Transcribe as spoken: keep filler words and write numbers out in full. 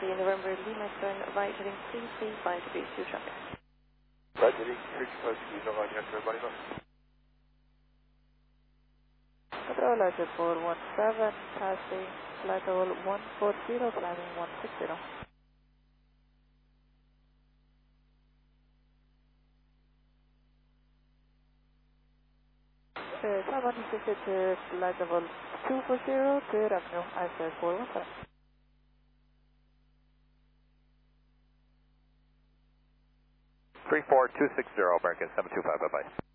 taxi November Lima turn right heading three three five degrees to traffic. Right heading three three five degrees, no line yet, everybody knows. Control letter four one seven, passing flight level one four zero, climbing one six zero. Uh, Taiwan is shifted to flight level two four zero, clear avenue, I S A four one seven. three four two six zero, American seven two five, bye-bye.